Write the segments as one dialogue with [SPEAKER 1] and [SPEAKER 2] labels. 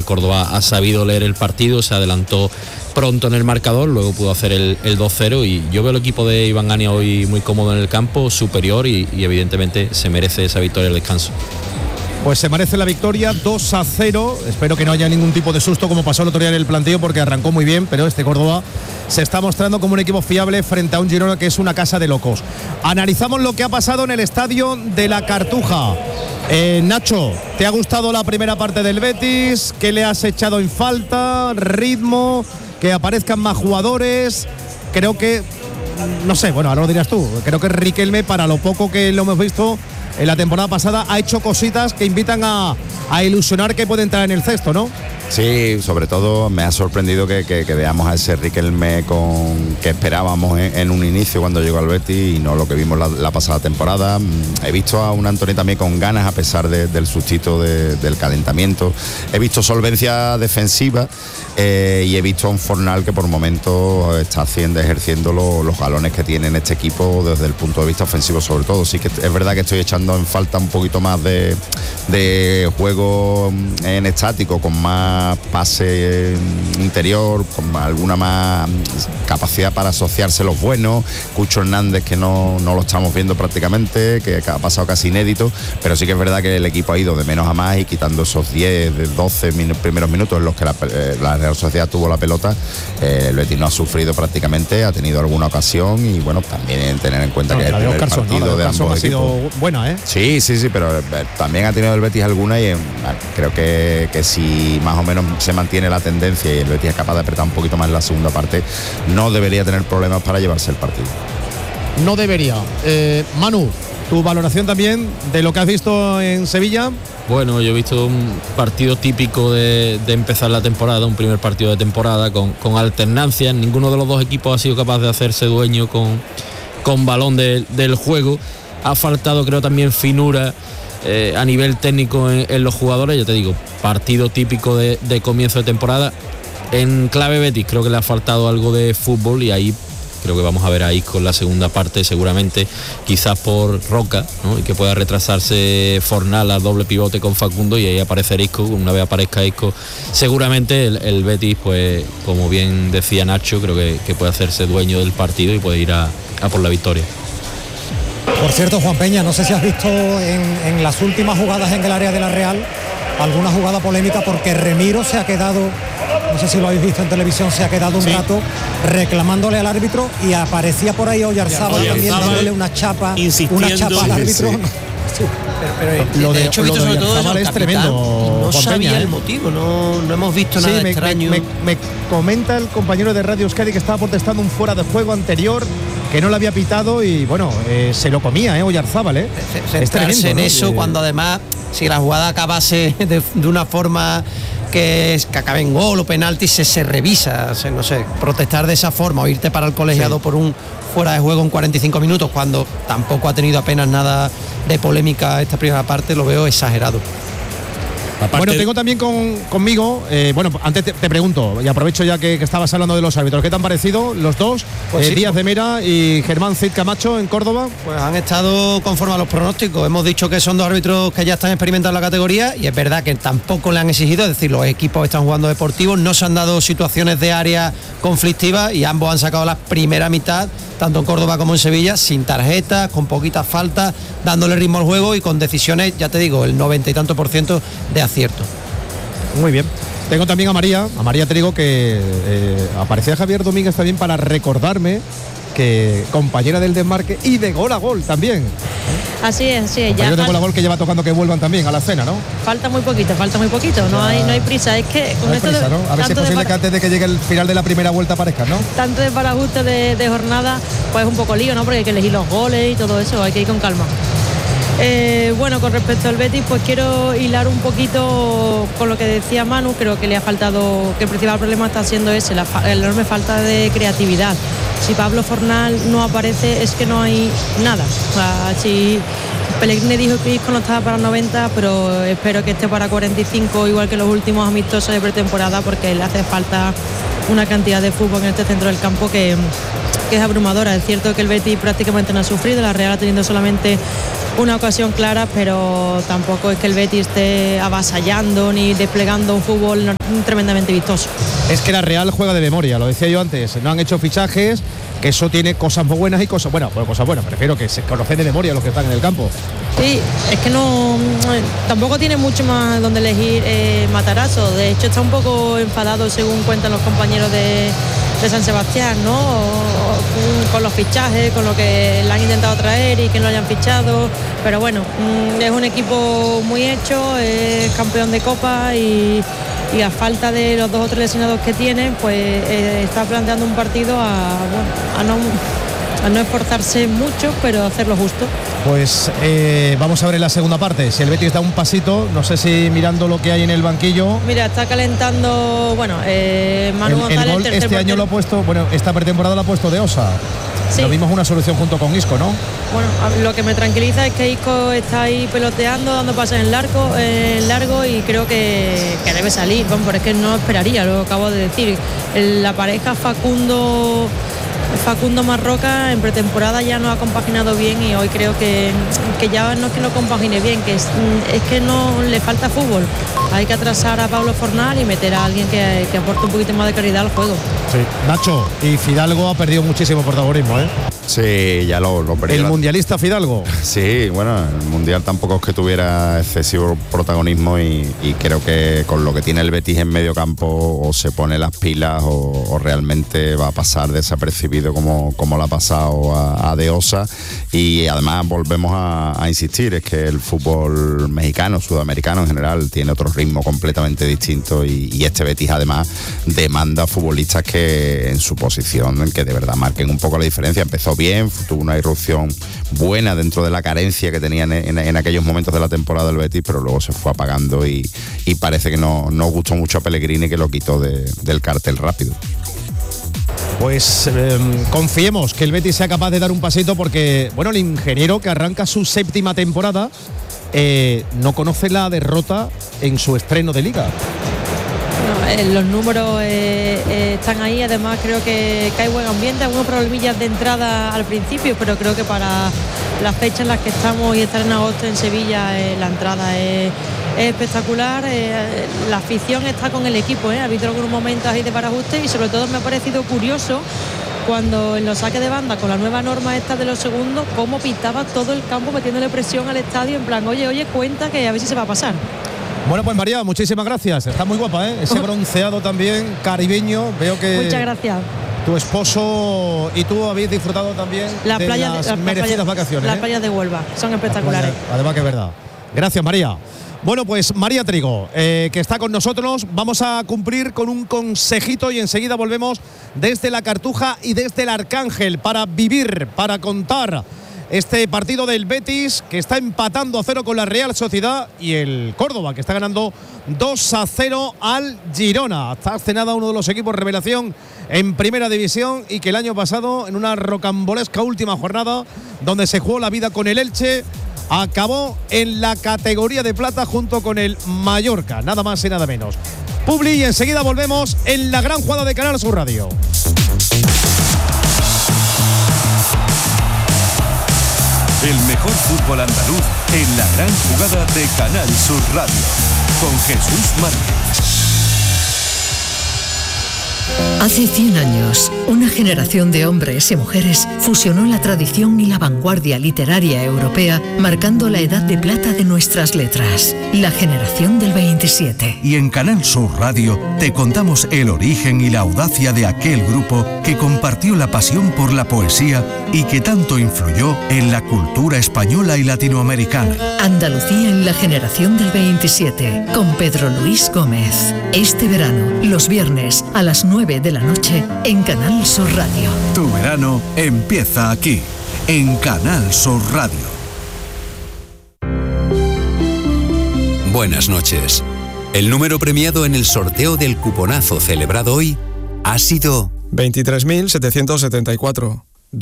[SPEAKER 1] Córdoba ha sabido leer el partido, se adelantó pronto en el marcador, luego pudo hacer el 2-0 y yo veo el equipo de Iván Ania hoy muy cómodo en el campo, superior y evidentemente se merece esa victoria al descanso.
[SPEAKER 2] Pues se merece la victoria, 2-0. Espero que no haya ningún tipo de susto como pasó el otro día en el planteo, porque arrancó muy bien, pero este Córdoba se está mostrando como un equipo fiable frente a un Girona que es una casa de locos. Analizamos lo que ha pasado en el estadio de la Cartuja. Nacho, ¿te ha gustado la primera parte del Betis? ¿Qué le has echado en falta? ¿Ritmo? ¿Que aparezcan más jugadores? Creo que, no sé, bueno, ahora lo dirás tú. Creo que Riquelme, para lo poco que lo hemos visto en la temporada pasada, ha hecho cositas que invitan a ilusionar que puede entrar en el cesto, ¿no?
[SPEAKER 3] Sí, sobre todo me ha sorprendido que veamos a ese Riquelme que esperábamos en un inicio cuando llegó al Betis y no lo que vimos la pasada temporada. He visto a un Antony también con ganas a pesar del sustito del calentamiento. He visto solvencia defensiva y he visto a un Fornal que por momentos está ejerciendo los galones que tiene en este equipo desde el punto de vista ofensivo sobre todo. Sí que es verdad que estoy echando en falta un poquito más de juego en estático, con más pase interior, con alguna más capacidad para asociarse los buenos. Cucho Hernández, que no lo estamos viendo prácticamente, que ha pasado casi inédito, pero sí que es verdad que el equipo ha ido de menos a más y quitando esos 10, de 12 primeros minutos en los que la Real Sociedad tuvo la pelota, el Betis no ha sufrido prácticamente, ha tenido alguna ocasión y bueno, también tener en cuenta que el primer partido de ambos
[SPEAKER 2] ha sido buena, ¿eh?
[SPEAKER 3] Sí, pero también ha tenido el Betis alguna y creo que si más o menos se mantiene la tendencia y el Betis es capaz de apretar un poquito más en la segunda parte, no debería tener problemas para llevarse el partido.
[SPEAKER 2] No debería. Manu, tu valoración también de lo que has visto en Sevilla.
[SPEAKER 1] Bueno, yo he visto un partido típico de empezar la temporada, un primer partido de temporada con alternancias. Ninguno de los dos equipos ha sido capaz de hacerse dueño con balón del juego. Ha faltado, creo, también finura a nivel técnico en los jugadores. Ya te digo, partido típico de comienzo de temporada. En clave Betis creo que le ha faltado algo de fútbol y ahí creo que vamos a ver a Isco en la segunda parte seguramente, quizás por Roca, ¿no? Y que pueda retrasarse Fornal a doble pivote con Facundo y ahí aparecer Isco. Una vez aparezca Isco seguramente el Betis, pues como bien decía Nacho, creo que puede hacerse dueño del partido y puede ir a por la victoria.
[SPEAKER 4] Por cierto, Juan Peña, no sé si has visto en las últimas jugadas en el área de la Real alguna jugada polémica, porque Remiro se ha quedado, no sé si lo habéis visto en televisión, se ha quedado un rato reclamándole al árbitro y aparecía por ahí Oyarzábal también dándole una chapa al árbitro.
[SPEAKER 2] Sí. Pero lo de hecho, visto sobre todo es tremendo.
[SPEAKER 5] No sabía el motivo, no hemos visto nada extraño.
[SPEAKER 2] Me comenta el compañero de Radio Euskadi que estaba protestando un fuera de juego anterior que no le había pitado y bueno, se lo comía, Oyarzábal,
[SPEAKER 5] Es tremendo, en eso, cuando además, si la jugada acabase de una forma que acabe en gol o penalti, se revisa, no sé, protestar de esa forma o irte para el colegiado por un fuera de juego en 45 minutos cuando tampoco ha tenido apenas nada de polémica esta primera parte, lo veo exagerado.
[SPEAKER 2] Bueno, tengo también conmigo, bueno, antes te pregunto, y aprovecho ya que estabas hablando de los árbitros, ¿qué te han parecido los dos? Pues Díaz de Mera y Germán Cid Camacho en Córdoba.
[SPEAKER 5] Pues han estado conforme a los pronósticos. Hemos dicho que son dos árbitros que ya están experimentados en la categoría y es verdad que tampoco le han exigido, es decir, los equipos están jugando deportivos, no se han dado situaciones de área conflictivas y ambos han sacado la primera mitad, tanto en Córdoba como en Sevilla, sin tarjetas, con poquitas faltas, dándole ritmo al juego y con decisiones, ya te digo, el 90 y tanto % de acierto.
[SPEAKER 2] Muy bien. Tengo también a María te digo que aparecía Javier Domínguez también para recordarme que compañera del desmarque y de gol a gol también.
[SPEAKER 6] Así es.
[SPEAKER 2] Ya de gol a gol que lleva tocando que vuelvan también a la escena, ¿no?
[SPEAKER 6] Falta muy poquito, no hay prisa. Es que con esto
[SPEAKER 2] prisa, ¿no? A ver si es posible que antes de que llegue el final de la primera vuelta aparezca, ¿no?
[SPEAKER 6] Tanto de parajuste de jornada, pues es un poco lío, ¿no? Porque hay que elegir los goles y todo eso, hay que ir con calma. Bueno, con respecto al Betis, pues quiero hilar un poquito con lo que decía Manu. Creo que le ha faltado, que el principal problema está siendo ese, la enorme falta de creatividad. Si Pablo Fornal no aparece, es que no hay nada. O sea, si Pellegrini dijo que Isco no estaba para 90, pero espero que esté para 45, igual que los últimos amistosos de pretemporada, porque le hace falta una cantidad de fútbol en este centro del campo que es abrumadora. Es cierto que el Betis prácticamente no ha sufrido, la Real ha tenido solamente una ocasión clara, pero tampoco es que el Betis esté avasallando ni desplegando un fútbol tremendamente vistoso.
[SPEAKER 2] Es que la Real juega de memoria, lo decía yo antes, no han hecho fichajes, que eso tiene cosas muy buenas y cosas buenas. Bueno, cosas buenas, prefiero que se conocen de memoria los que están en el campo.
[SPEAKER 6] Sí, es que tampoco tiene mucho más donde elegir Matarazzo. De hecho, está un poco enfadado, según cuentan los compañeros de San Sebastián, ¿no? Con los fichajes, con lo que le han intentado traer y que no lo hayan fichado. Pero bueno, es un equipo muy hecho, es campeón de Copa y a falta de los 2 o 3 lesionados que tiene, pues está planteando un partido a no esforzarse mucho, pero hacerlo justo.
[SPEAKER 2] Pues vamos a ver en la segunda parte, si el Betis da un pasito, no sé si mirando lo que hay en el banquillo.
[SPEAKER 6] Mira, está calentando, Manu González,
[SPEAKER 2] el gol
[SPEAKER 6] tercer
[SPEAKER 2] este año
[SPEAKER 6] portero.
[SPEAKER 2] lo ha puesto, esta pretemporada lo ha puesto de Osa.
[SPEAKER 6] Sí.
[SPEAKER 2] Lo mismo es una solución junto con Isco, ¿no?
[SPEAKER 6] Bueno, lo que me tranquiliza es que Isco está ahí peloteando, dando pases en largo y creo que debe salir. Vamos, pero es que no esperaría, lo acabo de decir. La pareja Facundo Marroca en pretemporada ya no ha compaginado bien y hoy creo que ya no es que no compagine bien, que es que no le falta fútbol. Hay que atrasar a Pablo Fornal y meter a alguien que aporte un poquito más de calidad al juego.
[SPEAKER 2] Sí. Nacho, y Fidalgo ha perdido muchísimo protagonismo, ¿eh?
[SPEAKER 3] Sí, ya lo perdió.
[SPEAKER 2] El mundialista Fidalgo.
[SPEAKER 3] Sí, bueno, el Mundial tampoco es que tuviera excesivo protagonismo y creo que con lo que tiene el Betis en medio campo o se pone las pilas o realmente va a pasar desapercibido como lo ha pasado a De Osa. Y además volvemos a insistir, es que el fútbol mexicano, sudamericano en general, tiene otro ritmo completamente distinto y este Betis además demanda futbolistas que en su posición, que de verdad marquen un poco la diferencia. Empezó bien, tuvo una irrupción buena dentro de la carencia que tenían en aquellos momentos de la temporada del Betis, pero luego se fue apagando y parece que no gustó mucho a Pellegrini, que lo quitó del cartel rápido.
[SPEAKER 2] Pues confiemos que el Betis sea capaz de dar un pasito porque, bueno, el ingeniero que arranca su 7ª temporada no conoce la derrota en su estreno de Liga.
[SPEAKER 6] Los números están ahí, además creo que hay buen ambiente, algunos problemillas de entrada al principio, pero creo que para las fechas en las que estamos y estar en agosto en Sevilla, la entrada es espectacular. La afición está con el equipo, ha habido algunos momentos ahí de parajuste y sobre todo me ha parecido curioso cuando en los saques de banda con la nueva norma esta de los segundos, cómo pitaba todo el campo metiéndole presión al estadio en plan, oye, cuenta que a ver si se va a pasar.
[SPEAKER 2] Bueno, pues María, muchísimas gracias. Está muy guapa, ¿eh? Ese bronceado también, caribeño. Veo que
[SPEAKER 6] muchas gracias.
[SPEAKER 2] Tu esposo y tú habéis disfrutado también
[SPEAKER 6] las
[SPEAKER 2] merecidas vacaciones.
[SPEAKER 6] Las playas de Huelva son espectaculares.
[SPEAKER 2] Además que es verdad. Gracias, María. Bueno, pues María Trigo, que está con nosotros, vamos a cumplir con un consejito y enseguida volvemos desde la Cartuja y desde el Arcángel para vivir, para contar este partido del Betis, que está empatando a 0 con la Real Sociedad, y el Córdoba, que está ganando 2-0 al Girona. Está escenada uno de los equipos revelación en Primera División y que el año pasado, en una rocambolesca última jornada, donde se jugó la vida con el Elche, acabó en la categoría de plata junto con el Mallorca, nada más y nada menos. Publi, y enseguida volvemos en la gran jugada de Canal Sur Radio.
[SPEAKER 7] El mejor fútbol andaluz en la gran jugada de Canal Sur Radio, con Jesús Márquez.
[SPEAKER 8] Hace 100 años, una generación de hombres y mujeres fusionó la tradición y la vanguardia literaria europea, marcando la edad de plata de nuestras letras, la generación del 27.
[SPEAKER 7] Y en Canal Sur Radio te contamos el origen y la audacia de aquel grupo que compartió la pasión por la poesía y que tanto influyó en la cultura española y latinoamericana.
[SPEAKER 8] Andalucía en la generación del 27, con Pedro Luis Gómez. Este verano, los viernes a las 9 de la noche en Canal Sur Radio.
[SPEAKER 7] Tu verano empieza aquí, en Canal Sur Radio.
[SPEAKER 9] Buenas noches. El número premiado en el sorteo del cuponazo celebrado hoy ha sido
[SPEAKER 10] 23.774.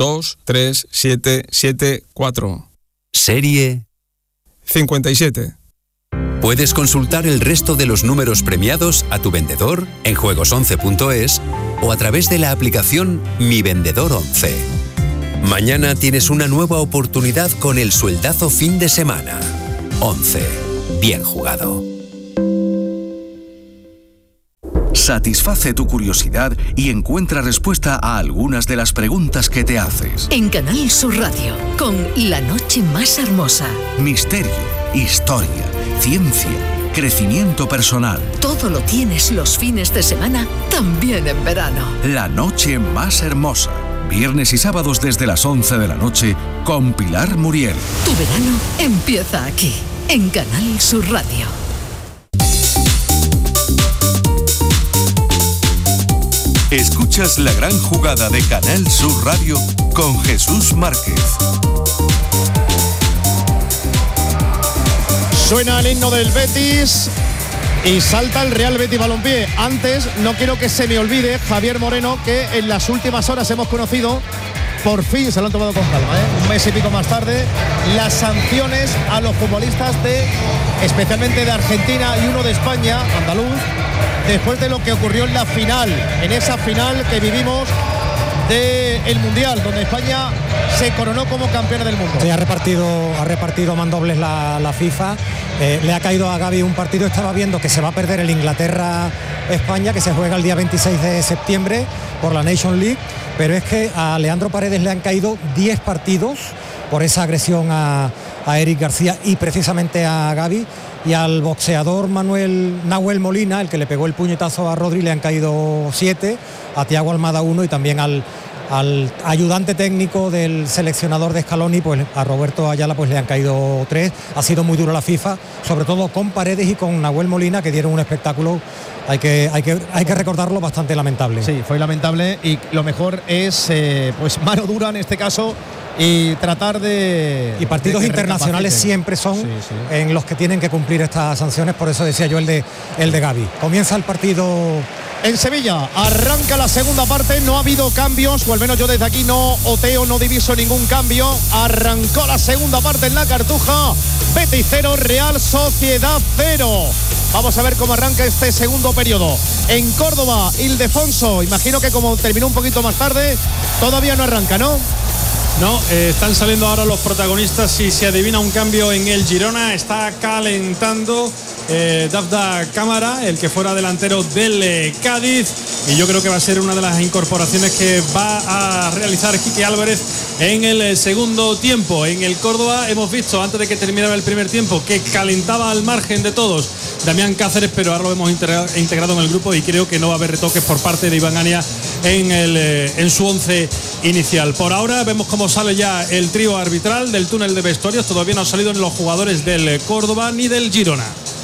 [SPEAKER 10] 23774.
[SPEAKER 9] Serie
[SPEAKER 10] 57.
[SPEAKER 9] Puedes consultar el resto de los números premiados a tu vendedor en juegos11.es o a través de la aplicación Mi Vendedor 11. Mañana tienes una nueva oportunidad con el sueldazo fin de semana. 11. Bien jugado.
[SPEAKER 7] Satisface tu curiosidad y encuentra respuesta a algunas de las preguntas que te haces.
[SPEAKER 8] En Canal Sur Radio, con La Noche Más Hermosa.
[SPEAKER 7] Misterio, historia, ciencia, crecimiento personal.
[SPEAKER 8] Todo lo tienes los fines de semana, también en verano.
[SPEAKER 7] La Noche Más Hermosa. Viernes y sábados desde las 11 de la noche con Pilar Muriel.
[SPEAKER 8] Tu verano empieza aquí, en Canal Sur Radio.
[SPEAKER 7] Escuchas la gran jugada de Canal Sur Radio con Jesús Márquez.
[SPEAKER 2] Suena el himno del Betis y salta el Real Betis Balompié. Antes, no quiero que se me olvide, Javier Moreno, que en las últimas horas hemos conocido, por fin se lo han tomado con calma, un mes y pico más tarde, las sanciones a los futbolistas especialmente de Argentina y uno de España, andaluz, después de lo que ocurrió en la final, en esa final que vivimos del Mundial, donde España se coronó como campeona del mundo.
[SPEAKER 4] Sí, ha repartido mandobles la FIFA. Le ha caído a Gavi un partido. Estaba viendo que se va a perder el Inglaterra-España, que se juega el día 26 de septiembre por la Nation League, pero es que a Leandro Paredes le han caído 10 partidos por esa agresión a Eric García y precisamente a Gavi, y al boxeador Nahuel Molina, el que le pegó el puñetazo a Rodri, le han caído 7, a Thiago Almada 1 y también al ayudante técnico del seleccionador de Scaloni, pues a Roberto Ayala, pues le han caído 3. Ha sido muy duro la FIFA, sobre todo con Paredes y con Nahuel Molina, que dieron un espectáculo, hay que recordarlo, bastante lamentable.
[SPEAKER 2] Sí, fue lamentable, y lo mejor es pues mano dura en este caso, y tratar de...
[SPEAKER 4] Y partidos internacionales siempre son en los que tienen que cumplir estas sanciones, por eso decía yo el de Gavi. Comienza el partido
[SPEAKER 2] en Sevilla, arranca la segunda parte, no ha habido cambios, o al menos yo desde aquí no diviso ningún cambio. Arrancó la segunda parte en la Cartuja, Betis 0, Real Sociedad 0. Vamos a ver cómo arranca este segundo periodo. En Córdoba, Ildefonso, imagino que como terminó un poquito más tarde, todavía no arranca, ¿no?
[SPEAKER 11] No, están saliendo ahora los protagonistas y se adivina un cambio en el Girona. Está calentando Dafda Cámara, el que fuera delantero del Cádiz, y yo creo que va a ser una de las incorporaciones que va a realizar Quique Álvarez en el segundo tiempo. En el Córdoba hemos visto, antes de que terminara el primer tiempo, que calentaba al margen de todos Damián Cáceres, pero ahora lo hemos integrado en el grupo y creo que no va a haber retoques por parte de Iván Ania en su once inicial. Por ahora vemos cómo sale ya el trío arbitral del túnel de vestuarios. Todavía no han salido ni los jugadores del Córdoba ni del Girona.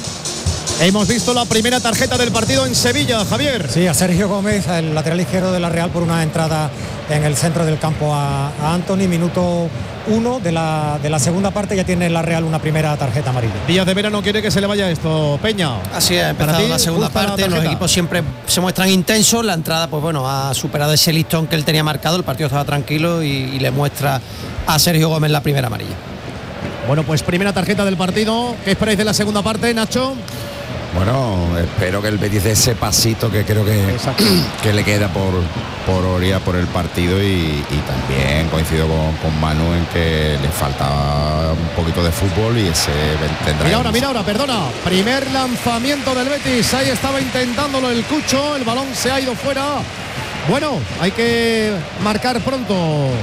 [SPEAKER 2] Hemos visto la primera tarjeta del partido en Sevilla, Javier.
[SPEAKER 4] Sí, a Sergio Gómez, el lateral izquierdo de la Real, por una entrada en el centro del campo a Antony. Minuto 1 de la segunda parte, ya tiene la Real una primera tarjeta amarilla.
[SPEAKER 2] Díaz de Vera no quiere que se le vaya esto, Peña.
[SPEAKER 5] Así es, empezado la segunda parte, los equipos siempre se muestran intensos. La entrada, pues bueno, ha superado ese listón que él tenía marcado, el partido estaba tranquilo y le muestra a Sergio Gómez la primera amarilla.
[SPEAKER 2] Bueno, pues primera tarjeta del partido. ¿Qué esperáis de la segunda parte, Nacho?
[SPEAKER 3] Bueno, espero que el Betis dé ese pasito que creo que le queda por orilla por el partido, y también coincido con Manu en que le falta un poquito de fútbol y ese tendrá.
[SPEAKER 2] Mira ahora, perdona. Primer lanzamiento del Betis, ahí estaba intentándolo el Cucho, el balón se ha ido fuera. Bueno, hay que marcar pronto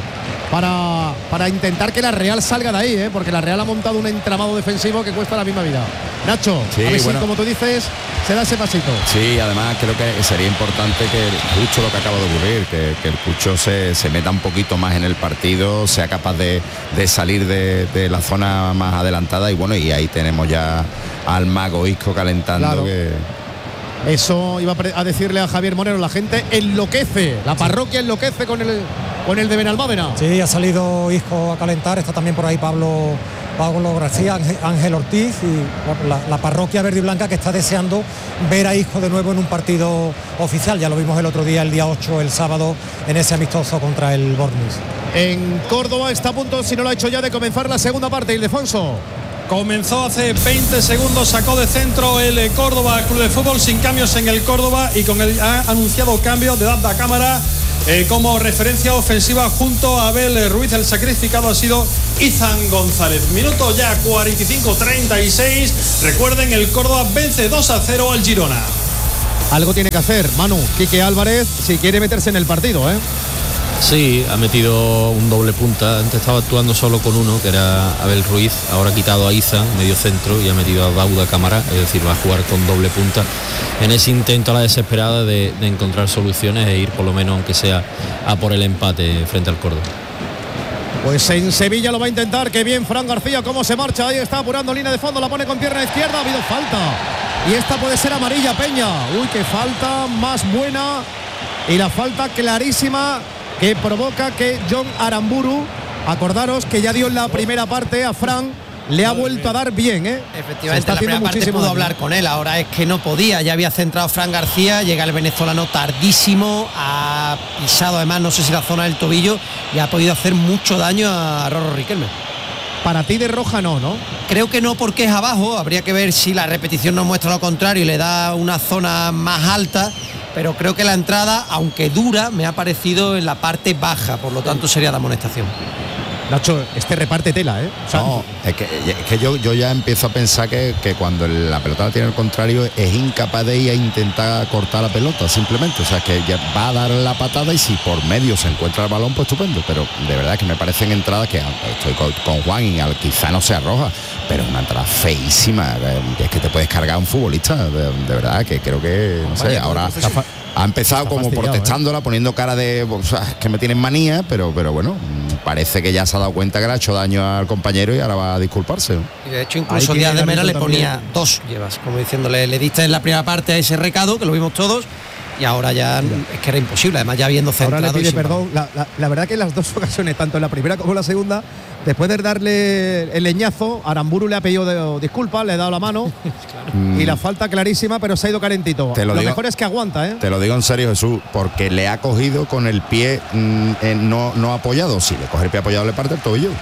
[SPEAKER 2] para intentar que la Real salga de ahí, porque la Real ha montado un entramado defensivo que cuesta la misma vida. Nacho,
[SPEAKER 3] sí,
[SPEAKER 2] a ver si, como tú dices, se da ese pasito.
[SPEAKER 3] Sí, además creo que sería importante que el Cucho, lo que acaba de ocurrir, que el Cucho se meta un poquito más en el partido, sea capaz de salir de la zona más adelantada, y bueno, y ahí tenemos ya al mago Isco calentando.
[SPEAKER 2] Claro. Eso iba a decirle a Javier Moreno, la gente enloquece, la parroquia enloquece con el de Benalmádena.
[SPEAKER 4] Sí, ha salido Isco a calentar, está también por ahí Pablo García, Ángel Ortiz, y la parroquia verde y blanca, que está deseando ver a Isco de nuevo en un partido oficial. Ya lo vimos el otro día, el día 8, el sábado, en ese amistoso contra el Bournemouth.
[SPEAKER 2] En Córdoba está a punto, si no lo ha hecho ya, de comenzar la segunda parte, Ildefonso.
[SPEAKER 11] Comenzó hace 20 segundos, sacó de centro el Córdoba Club de Fútbol, sin cambios en el Córdoba y con el anunciado cambio de Dafda Cámara como referencia ofensiva junto a Abel Ruiz. El sacrificado ha sido Izan González. Minuto ya 45-36. Recuerden, el Córdoba vence 2-0 al Girona.
[SPEAKER 2] Algo tiene que hacer, Manu, Quique Álvarez, si quiere meterse en el partido, ¿eh?
[SPEAKER 1] Sí, ha metido un doble punta. Antes estaba actuando solo con uno, que era Abel Ruiz. Ahora ha quitado a Izan, medio centro, y ha metido a Dafda Cámara. Es decir, va a jugar con doble punta en ese intento a la desesperada de encontrar soluciones e ir por lo menos, aunque sea, a por el empate frente al Córdoba.
[SPEAKER 2] Pues en Sevilla lo va a intentar. Qué bien Fran García, cómo se marcha. Ahí está apurando línea de fondo, la pone con pierna izquierda. Ha habido falta. Y esta puede ser amarilla, Peña. Uy, qué falta más buena. Y la falta clarísima que provoca que Jon Aramburu, acordaros que ya dio en la primera parte a Fran, le ha vuelto a dar bien, ¿eh?
[SPEAKER 5] Efectivamente, en la primera parte pudo hablar con él, ahora es que no podía, ya había centrado Fran García, llega el venezolano tardísimo, ha pisado además, no sé si la zona del tobillo, y ha podido hacer mucho daño a Rorro Riquelme.
[SPEAKER 2] Para ti de roja no, ¿no?
[SPEAKER 5] Creo que no, porque es abajo, habría que ver si la repetición nos muestra lo contrario y le da una zona más alta, pero creo que la entrada, aunque dura, me ha parecido en la parte baja, por lo tanto sería de amonestación.
[SPEAKER 2] Nacho, este reparte tela, ¿eh? O sea,
[SPEAKER 3] no, es que yo ya empiezo a pensar que cuando la pelota la tiene el contrario es incapaz de ir a intentar cortar la pelota, simplemente. O sea, que ya va a dar la patada y si por medio se encuentra el balón, pues estupendo. Pero de verdad que me parecen entradas que estoy con Juan y quizá no sea roja, pero es una entrada feísima. Es que te puedes cargar a un futbolista, de verdad, que creo que, no sé, ahora... Ha empezado como protestándola, poniendo cara de que me tienen manía, pero bueno, parece que ya se ha dado cuenta que le ha hecho daño al compañero y ahora va a disculparse, ¿no?
[SPEAKER 5] Y de hecho incluso Díaz de Mera le ponía dos llevas, como diciéndole, le diste en la primera parte a ese recado, que lo vimos todos, y ahora ya es que era imposible, además ya habiendo centrado.
[SPEAKER 2] Ahora le pide perdón, la verdad que en las dos ocasiones, tanto en la primera como en la segunda, después de darle el leñazo, Aramburu le ha pedido disculpas, le ha dado la mano y la falta clarísima, pero se ha ido calentito. Lo mejor es que aguanta, ¿eh?
[SPEAKER 3] Te lo digo en serio, Jesús, porque le ha cogido con el pie no apoyado. Si le coge el pie apoyado le parte el tobillo.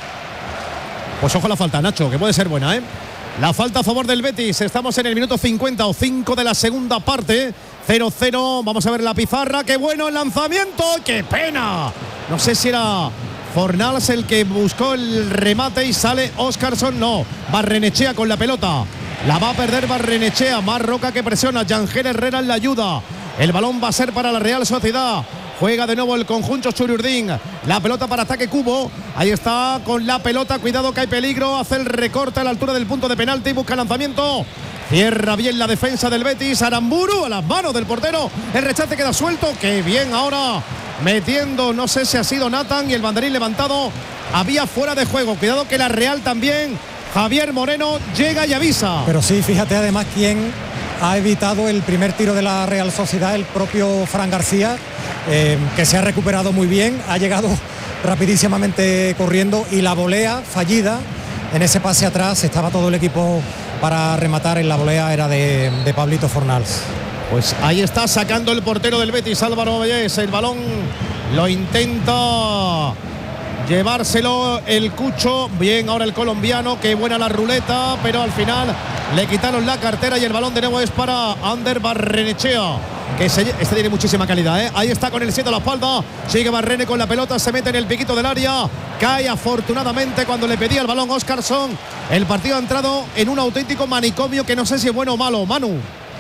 [SPEAKER 2] Pues ojo la falta, Nacho, que puede ser buena, ¿eh? La falta a favor del Betis. Estamos en el minuto 55 de la segunda parte. 0-0. Vamos a ver la pizarra. ¡Qué bueno el lanzamiento! ¡Qué pena! No sé si era Fornals el que buscó el remate y sale Óscarson. No, Barrenechea con la pelota. La va a perder Barrenechea. Más Roca que presiona. Yangel Herrera en la ayuda. El balón va a ser para la Real Sociedad. Juega de nuevo el conjunto Churiurdín. La pelota para ataque Cubo. Ahí está con la pelota. Cuidado que hay peligro. Hace el recorte a la altura del punto de penalti. Busca lanzamiento. Cierra bien la defensa del Betis. Aramburu a las manos del portero. El rechace queda suelto. Qué bien ahora. Metiendo, no sé si ha sido Nathan y el banderín levantado. Había fuera de juego. Cuidado que la Real también. Javier Moreno llega y avisa.
[SPEAKER 4] Pero sí, fíjate además quién ha evitado el primer tiro de la Real Sociedad, el propio Fran García, que se ha recuperado muy bien, ha llegado rapidísimamente corriendo y la volea fallida en ese pase atrás, estaba todo el equipo para rematar, en la volea era de Pablito Fornals.
[SPEAKER 2] Pues ahí está sacando el portero del Betis, Álvaro Vallés, el balón lo intenta llevárselo el Cucho, bien ahora el colombiano, qué buena la ruleta, pero al final le quitaron la cartera y el balón de nuevo es para Ander Barrenechea, que este tiene muchísima calidad, ¿eh? Ahí está con el 7 a la espalda, sigue Barrene con la pelota, se mete en el piquito del área, cae afortunadamente cuando le pedía el balón Óscarson. El partido ha entrado en un auténtico manicomio que no sé si es bueno o malo, Manu.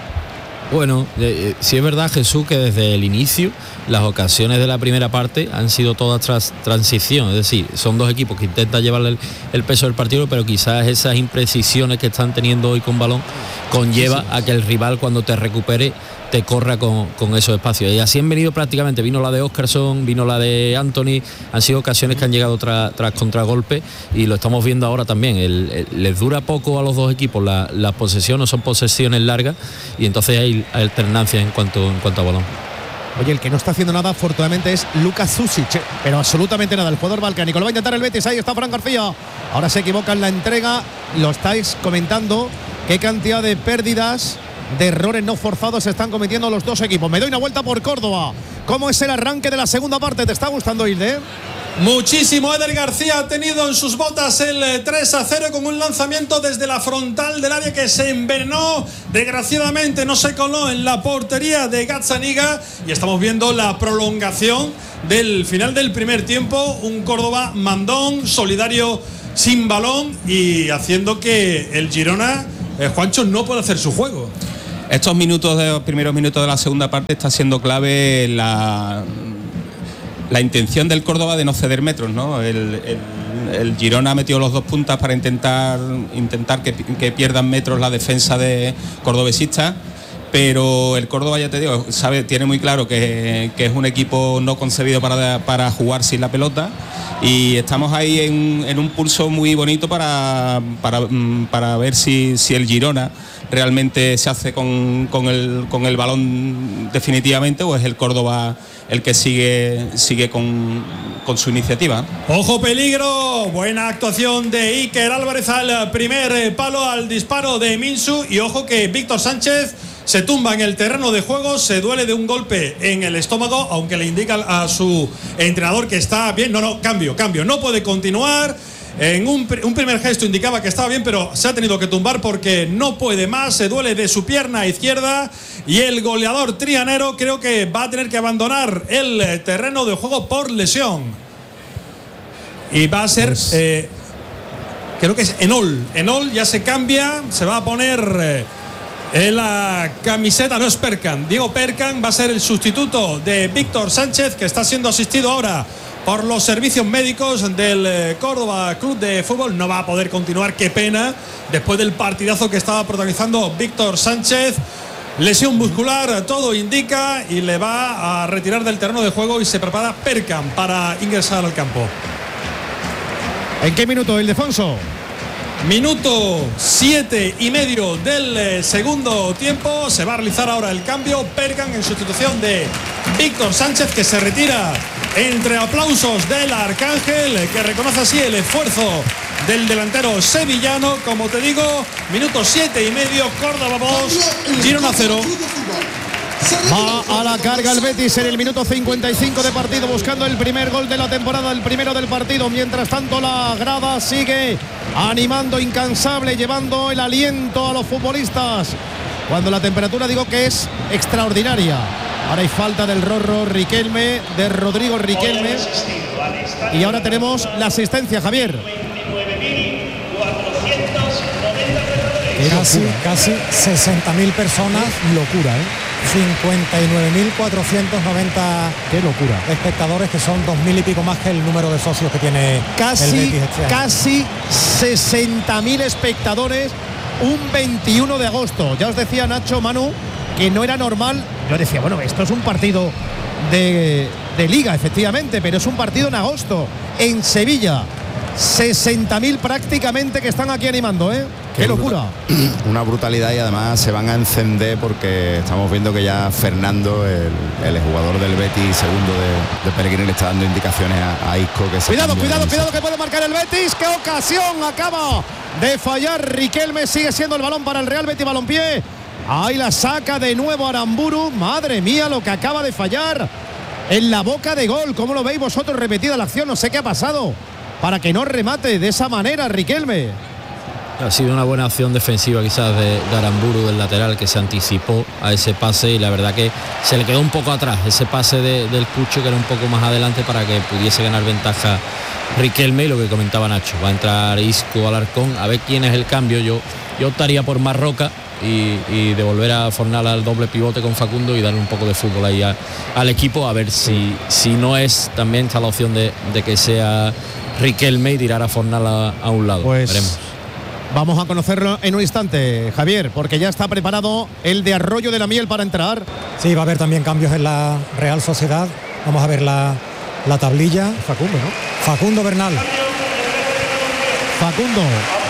[SPEAKER 1] Bueno, sí es verdad, Jesús, que desde el inicio las ocasiones de la primera parte han sido todas tras transición, es decir, son dos equipos que intentan llevarle el peso del partido, pero quizás esas imprecisiones que están teniendo hoy con balón conlleva a que el rival cuando te recupere te corra con esos espacios. Y así han venido prácticamente, vino la de Óscarson, vino la de Anthony, han sido ocasiones que han llegado tras contragolpe y lo estamos viendo ahora también. Les dura poco a los dos equipos la posesión, no son posesiones largas y entonces hay alternancia en cuanto a balón.
[SPEAKER 2] Oye, el que no está haciendo nada afortunadamente es Lucas Zusic, pero absolutamente nada, el jugador balcánico. Lo va a intentar el Betis, ahí está Fran García. Ahora se equivoca en la entrega, lo estáis comentando, qué cantidad de pérdidas, de errores no forzados se están cometiendo los dos equipos. Me doy una vuelta por Córdoba. ¿Cómo es el arranque de la segunda parte? ¿Te está gustando, Hilde?
[SPEAKER 11] Muchísimo. Eder García ha tenido en sus botas el 3-0 con un lanzamiento desde la frontal del área que se envenenó. Desgraciadamente no se coló en la portería de Gazzaniga y estamos viendo la prolongación del final del primer tiempo. Un Córdoba mandón, solidario sin balón y haciendo que el Girona, Juancho, no pueda hacer su juego.
[SPEAKER 12] Estos primeros minutos de la segunda parte está siendo clave la intención del Córdoba de no ceder metros, ¿no? El Girona ha metido los 2 puntas para intentar que pierdan metros la defensa de cordobesista, pero el Córdoba, ya te digo, tiene muy claro que es un equipo no concebido para jugar sin la pelota, y estamos ahí en un pulso muy bonito para ver si el Girona realmente se hace con el balón definitivamente, o es el Córdoba el que sigue con su iniciativa.
[SPEAKER 11] Ojo peligro, buena actuación de Iker Álvarez al primer palo, al disparo de Minsu, y ojo que Víctor Sánchez se tumba en el terreno de juego, se duele de un golpe en el estómago, aunque le indica a su entrenador que está bien. Cambio, no puede continuar. En un primer gesto indicaba que estaba bien, pero se ha tenido que tumbar porque no puede más, se duele de su pierna izquierda, y el goleador trianero creo que va a tener que abandonar el terreno de juego por lesión. Y va a ser, creo que es Enol ya se cambia, se va a poner en la camiseta, no es Perkan, Diego Perkan va a ser el sustituto de Víctor Sánchez, que está siendo asistido ahora por los servicios médicos del Córdoba Club de Fútbol. No va a poder continuar, qué pena, después del partidazo que estaba protagonizando Víctor Sánchez. Lesión muscular, todo indica, y le va a retirar del terreno de juego, y se prepara Perkan para ingresar al campo.
[SPEAKER 2] ¿En qué minuto, Ildefonso?
[SPEAKER 11] Minuto 7,5 del segundo tiempo. Se va a realizar ahora el cambio. Perkan en sustitución de Víctor Sánchez, que se retira entre aplausos del Arcángel, que reconoce así el esfuerzo del delantero sevillano. Como te digo, minuto 7,5, Córdoba 2, Girona 0.
[SPEAKER 2] Va a la carga el Betis en el minuto 55 de partido, buscando el primer gol de la temporada, el primero del partido. Mientras tanto, la grada sigue animando incansable, llevando el aliento a los futbolistas, cuando la temperatura, digo, que es extraordinaria. Ahora hay falta del Rorro Riquelme, de Rodrigo Riquelme, y ahora tenemos la asistencia, Javier.
[SPEAKER 4] Casi 60.000 personas.
[SPEAKER 2] Locura,
[SPEAKER 4] 59.490.
[SPEAKER 2] Qué locura.
[SPEAKER 4] Espectadores, que son 2.000 y pico más que el número de socios que tiene el Betis este año.
[SPEAKER 2] Casi 60.000 espectadores un 21 de agosto. Ya os decía Nacho, Manu, que no era normal. Yo decía, bueno, esto es un partido de liga, efectivamente, pero es un partido en agosto, en Sevilla. 60.000 prácticamente que están aquí animando, ¡Qué locura!
[SPEAKER 3] Una brutalidad, y además se van a encender porque estamos viendo que ya Fernando, el jugador del Betis, segundo de Pellegrini, le está dando indicaciones a Isco. Que
[SPEAKER 2] cuidado, que puede marcar el Betis. ¡Qué ocasión! Acaba de fallar Riquelme. Sigue siendo el balón para el Real Betis Balompié. Ahí la saca de nuevo Aramburu. Madre mía, lo que acaba de fallar en la boca de gol. ¿Cómo lo veis vosotros? Repetida la acción, no sé qué ha pasado para que no remate de esa manera Riquelme.
[SPEAKER 1] Ha sido una buena acción defensiva quizás de Aramburu, del lateral, que se anticipó a ese pase, y la verdad que se le quedó un poco atrás ese pase del Cucho, que era un poco más adelante, para que pudiese ganar ventaja Riquelme. Y lo que comentaba Nacho, va a entrar Isco Alarcón, a ver quién es el cambio. Yo optaría por Marroca y devolver a Fornal al doble pivote con Facundo y darle un poco de fútbol ahí al equipo, a ver si no es, también está la opción de que sea Riquelme y tirar a Fornal a un lado.
[SPEAKER 2] Pues
[SPEAKER 1] veremos.
[SPEAKER 2] Vamos a conocerlo en un instante, Javier, porque ya está preparado el de Arroyo de la Miel para entrar.
[SPEAKER 4] Sí, va a haber también cambios en la Real Sociedad. Vamos a ver la tablilla.
[SPEAKER 2] Facundo, ¿no?
[SPEAKER 4] Facundo Bernal.
[SPEAKER 2] Facundo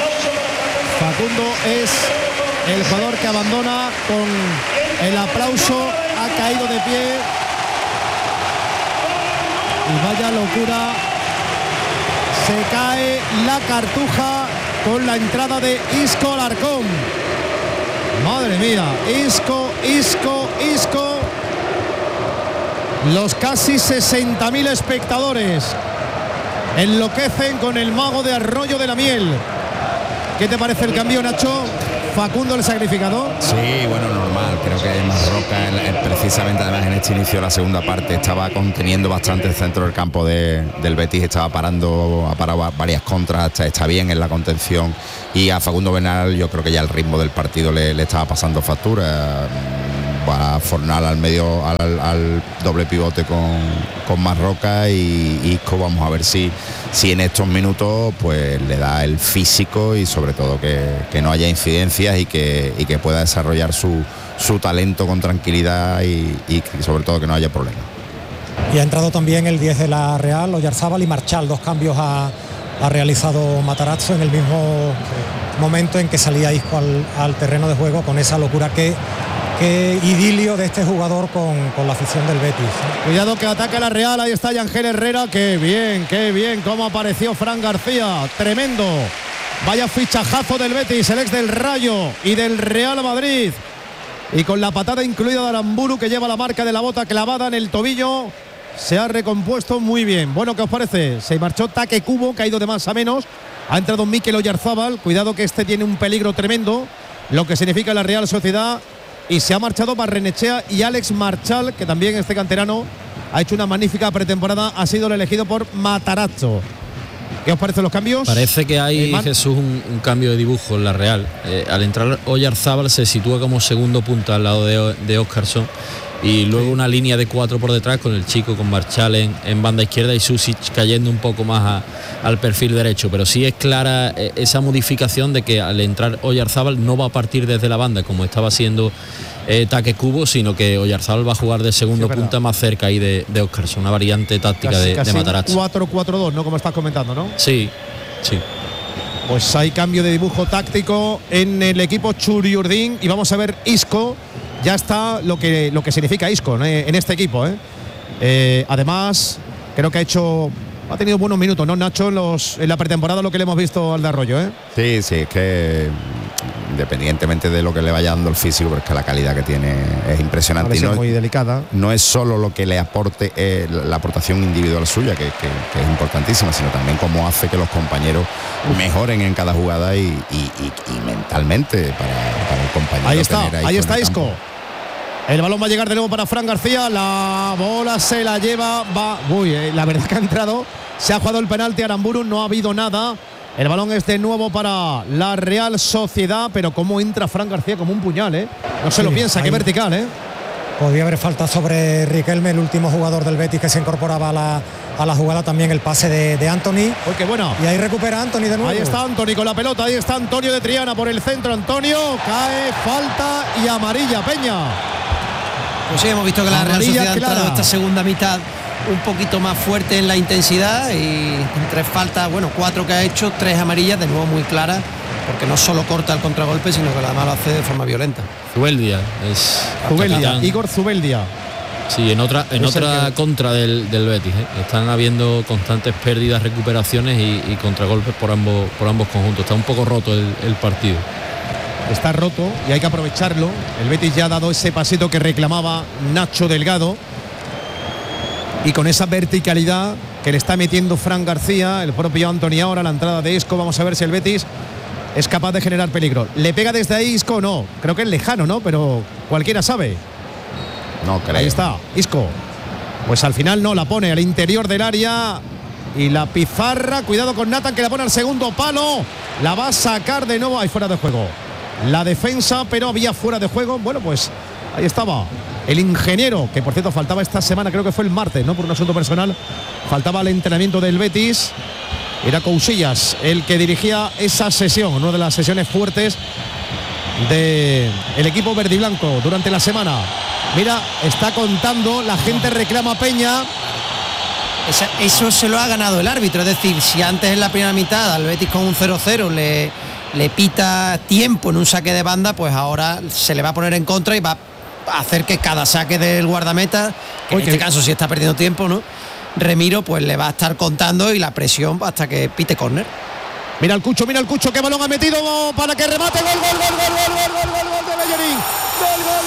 [SPEAKER 2] es el jugador que abandona con el aplauso. Ha caído de pie. Y vaya locura. Se cae la Cartuja con la entrada de Isco Alarcón. Madre mía, Isco. Los casi 60.000 espectadores enloquecen con el mago de Arroyo de la Miel. ¿Qué te parece el cambio, Nacho? Facundo, el sacrificado.
[SPEAKER 3] Sí, bueno, normal. Creo que Marroca, precisamente además en este inicio de la segunda parte, estaba conteniendo bastante el centro del campo del Betis, estaba parando, ha parado varias contras, está bien en la contención, y a Facundo Bernal yo creo que ya el ritmo del partido le estaba pasando factura. Va a Fornal al medio, al doble pivote con Marroca, y Isco, vamos a ver si en estos minutos pues le da el físico, y sobre todo que no haya incidencias y que pueda desarrollar su talento con tranquilidad, y sobre todo que no haya problemas.
[SPEAKER 4] Y ha entrado también el 10 de la Real, Oyarzábal y Marchal. 2 cambios ha realizado Matarazzo en el mismo momento en que salía Isco al terreno de juego, con esa locura que idilio de este jugador con la afición del Betis.
[SPEAKER 2] Cuidado que ataca la Real, ahí está Yangel Herrera, qué bien, cómo apareció Fran García, tremendo. Vaya fichajazo del Betis, el ex del Rayo y del Real Madrid. Y con la patada incluida de Aramburu, que lleva la marca de la bota clavada en el tobillo, se ha recompuesto muy bien. Bueno, ¿qué os parece? Se marchó Taque Cubo, que ha ido de más a menos. Ha entrado Mikel Oyarzábal, cuidado que este tiene un peligro tremendo, lo que significa la Real Sociedad. Y se ha marchado Barrenechea y Alex Marchal, que también este canterano ha hecho una magnífica pretemporada, ha sido el elegido por Matarazzo. ¿Qué os parecen los cambios?
[SPEAKER 1] Parece que hay, Jesús, un cambio de dibujo en la Real. Al entrar Oyarzábal se sitúa como segundo punta al lado de Óscarson, y luego una línea de 4 por detrás, con el chico, con Marchal en banda izquierda y Susic cayendo un poco más al perfil derecho. Pero sí es clara esa modificación de que al entrar Oyarzábal no va a partir desde la banda como estaba haciendo Taque Cubo, sino que Oyarzábal va a jugar de segundo punta más cerca ahí de Óscarson, una variante táctica de Matarazzo.
[SPEAKER 2] 4-4-2, ¿no? Como estás comentando, ¿no?
[SPEAKER 1] Sí.
[SPEAKER 2] Pues hay cambio de dibujo táctico en el equipo Churiurdin, y vamos a ver Isco. Ya está lo que significa Isco, ¿no?, en este equipo, además creo que ha tenido buenos minutos, ¿no, Nacho? En la pretemporada, lo que le hemos visto al de Arroyo, Sí,
[SPEAKER 3] es que independientemente de lo que le vaya dando el físico, porque la calidad que tiene es impresionante.
[SPEAKER 2] Es muy delicada.
[SPEAKER 3] No es solo lo que le aporte la aportación individual suya, que es importantísima, sino también cómo hace que los compañeros mejoren en cada jugada y mentalmente para el compañero.
[SPEAKER 2] Ahí está Isco. El balón va a llegar de nuevo para Fran García. La bola se la lleva. La verdad que ha entrado. Se ha jugado el penalti a Aramburu. No ha habido nada. El balón es de nuevo para la Real Sociedad. Pero cómo entra Fran García como un puñal, No se lo piensa, qué vertical,
[SPEAKER 4] Podía haber falta sobre Riquelme, el último jugador del Betis que se incorporaba a la jugada. También el pase de Anthony.
[SPEAKER 2] Qué bueno.
[SPEAKER 4] Y ahí recupera Anthony de nuevo.
[SPEAKER 2] Ahí está Anthony con la pelota. Ahí está Antonio de Triana por el centro. Antonio cae, falta y amarilla, Peña.
[SPEAKER 5] Pues sí, hemos visto que la Real Sociedad ha entrado esta segunda mitad un poquito más fuerte en la intensidad, y 3 faltas, 4 que ha hecho, 3 amarillas, de nuevo muy claras, porque no solo corta el contragolpe, sino que además lo hace de forma violenta.
[SPEAKER 1] Zubeldia,
[SPEAKER 2] Igor Zubeldia.
[SPEAKER 1] Sí, en otra contra del Betis. Están habiendo constantes pérdidas, recuperaciones y contragolpes por ambos conjuntos. Está un poco roto el partido.
[SPEAKER 2] Está roto y hay que aprovecharlo. El Betis ya ha dado ese pasito que reclamaba Nacho Delgado, y con esa verticalidad que le está metiendo Fran García, el propio Anthony ahora, la entrada de Isco. Vamos a ver si el Betis es capaz de generar peligro. ¿Le pega desde ahí Isco o no? Creo que es lejano, ¿no? Pero cualquiera sabe.
[SPEAKER 3] No creo.
[SPEAKER 2] Ahí está Isco. Pues al final no, la pone al interior del área. Y la pizarra, cuidado con Nathan, que la pone al segundo palo. La va a sacar de nuevo, ahí fuera de juego. La defensa, pero había fuera de juego. Bueno, pues ahí estaba el ingeniero, que por cierto faltaba esta semana, creo que fue el martes, ¿no? Por un asunto personal. Faltaba el entrenamiento del Betis. Era Cousillas el que dirigía esa sesión, una de las sesiones fuertes del equipo verde y blanco durante la semana. Mira, está contando, la gente reclama a Peña.
[SPEAKER 5] Eso se lo ha ganado el árbitro, es decir, si antes en la primera mitad al Betis con un 0-0 le pita tiempo en un saque de banda, pues ahora se le va a poner en contra y va a hacer que cada saque del guardameta, que en este caso si está perdiendo tiempo, ¿no?, Remiro, pues le va a estar contando, y la presión hasta que pite córner.
[SPEAKER 2] Mira el Cucho, qué balón ha metido para que remate. Gol de Bellerín. Gol